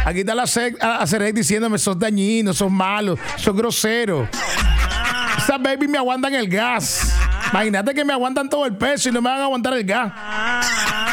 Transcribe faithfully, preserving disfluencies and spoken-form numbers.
Aquí está la Cerec diciéndome, sos dañino, sos malo, sos grosero. Esas baby me aguantan el gas. Imagínate que me aguantan todo el peso y no me van a aguantar el gas.